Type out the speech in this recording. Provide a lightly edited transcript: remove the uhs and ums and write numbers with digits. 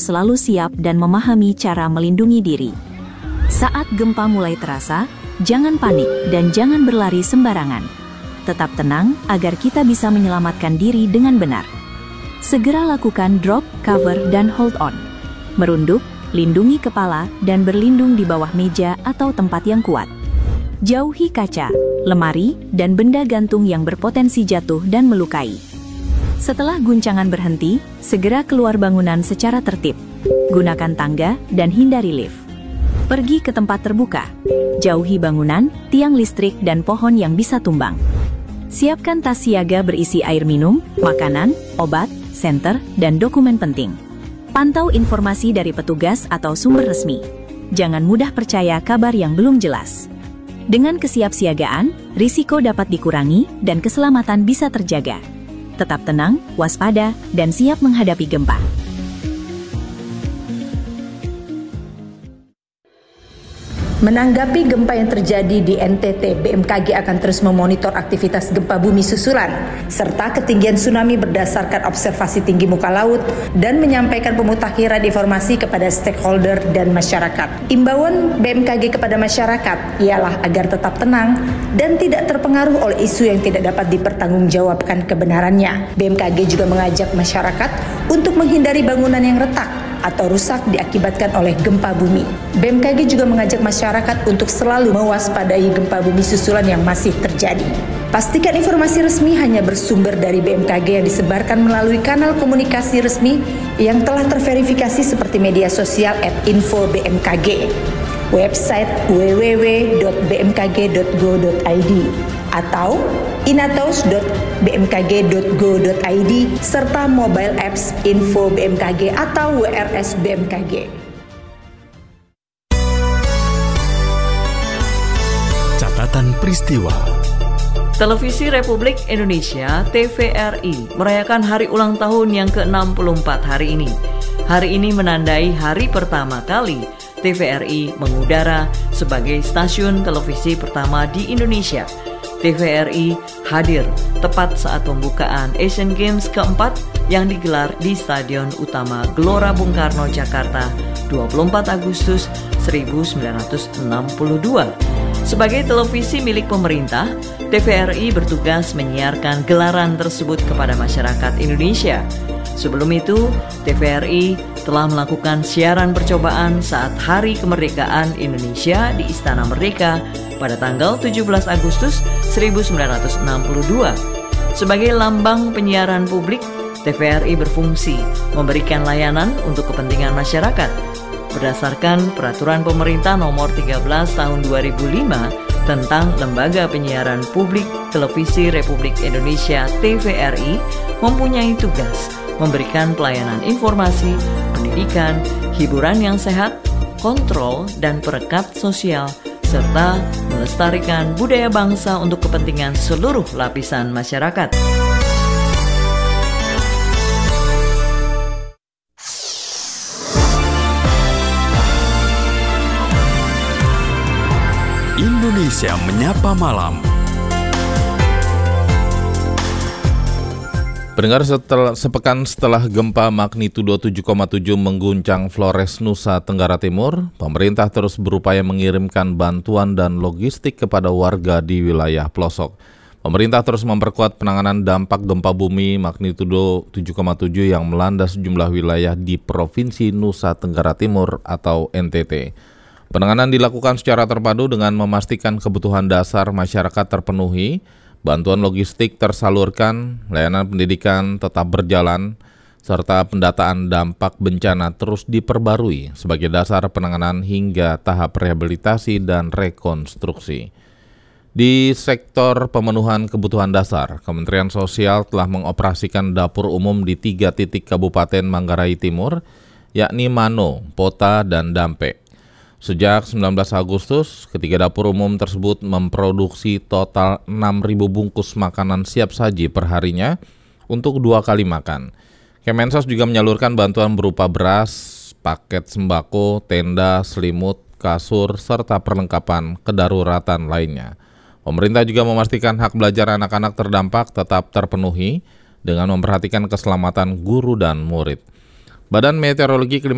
selalu siap dan memahami cara melindungi diri. Saat gempa mulai terasa, jangan panik dan jangan berlari sembarangan. Tetap tenang agar kita bisa menyelamatkan diri dengan benar. Segera lakukan drop, cover, dan hold on. Merunduk, lindungi kepala, dan berlindung di bawah meja atau tempat yang kuat. Jauhi kaca, lemari, dan benda gantung yang berpotensi jatuh dan melukai. Setelah guncangan berhenti, segera keluar bangunan secara tertib. Gunakan tangga dan hindari lift. Pergi ke tempat terbuka. Jauhi bangunan, tiang listrik, dan pohon yang bisa tumbang. Siapkan tas siaga berisi air minum, makanan, obat, senter, dan dokumen penting. Pantau informasi dari petugas atau sumber resmi. Jangan mudah percaya kabar yang belum jelas. Dengan kesiapsiagaan, risiko dapat dikurangi dan keselamatan bisa terjaga. Tetap tenang, waspada, dan siap menghadapi gempa. Menanggapi gempa yang terjadi di NTT, BMKG akan terus memonitor aktivitas gempa bumi susulan serta ketinggian tsunami berdasarkan observasi tinggi muka laut dan menyampaikan pemutakhiran informasi kepada stakeholder dan masyarakat. Imbauan BMKG kepada masyarakat ialah agar tetap tenang dan tidak terpengaruh oleh isu yang tidak dapat dipertanggungjawabkan kebenarannya. BMKG juga mengajak masyarakat untuk menghindari bangunan yang retak atau rusak diakibatkan oleh gempa bumi. BMKG juga mengajak masyarakat untuk selalu mewaspadai gempa bumi susulan yang masih terjadi. Pastikan informasi resmi hanya bersumber dari BMKG yang disebarkan melalui kanal komunikasi resmi yang telah terverifikasi seperti media sosial @info-bmkg, website www.bmkg.go.id atau inatos.bmkg.go.id serta mobile apps Info BMKG atau WRS BMKG. Catatan peristiwa. Televisi Republik Indonesia TVRI merayakan hari ulang tahun yang ke-64 hari ini. Hari ini menandai hari pertama kali TVRI mengudara sebagai stasiun televisi pertama di Indonesia. TVRI hadir tepat saat pembukaan Asian Games keempat yang digelar di Stadion Utama Gelora Bung Karno, Jakarta, 24 Agustus 1962. Sebagai televisi milik pemerintah, TVRI bertugas menyiarkan gelaran tersebut kepada masyarakat Indonesia. Sebelum itu, TVRI telah melakukan siaran percobaan saat Hari Kemerdekaan Indonesia di Istana Merdeka pada tanggal 17 Agustus 1962. Sebagai lambang penyiaran publik, TVRI berfungsi memberikan layanan untuk kepentingan masyarakat. Berdasarkan Peraturan Pemerintah Nomor 13 Tahun 2005 tentang Lembaga Penyiaran Publik Televisi Republik Indonesia TVRI mempunyai tugas memberikan pelayanan informasi, pendidikan, hiburan yang sehat, kontrol dan perekat sosial, serta melestarikan budaya bangsa untuk kepentingan seluruh lapisan masyarakat. Indonesia Menyapa Malam. Pendengar, sepekan setelah gempa magnitudo 7,7 mengguncang Flores, Nusa Tenggara Timur, pemerintah terus berupaya mengirimkan bantuan dan logistik kepada warga di wilayah pelosok. Pemerintah terus memperkuat penanganan dampak gempa bumi magnitudo 7,7 yang melanda sejumlah wilayah di Provinsi Nusa Tenggara Timur atau NTT. Penanganan dilakukan secara terpadu dengan memastikan kebutuhan dasar masyarakat terpenuhi, bantuan logistik tersalurkan, layanan pendidikan tetap berjalan, serta pendataan dampak bencana terus diperbarui sebagai dasar penanganan hingga tahap rehabilitasi dan rekonstruksi. Di sektor pemenuhan kebutuhan dasar, Kementerian Sosial telah mengoperasikan dapur umum di 3 titik Kabupaten Manggarai Timur, yakni Mano, Pota, dan Dampe. Sejak 19 Agustus, ketiga dapur umum tersebut memproduksi total 6.000 bungkus makanan siap saji perharinya untuk 2 kali makan. Kemensos juga menyalurkan bantuan berupa beras, paket sembako, tenda, selimut, kasur, serta perlengkapan kedaruratan lainnya. Pemerintah juga memastikan hak belajar anak-anak terdampak tetap terpenuhi dengan memperhatikan keselamatan guru dan murid. Badan Meteorologi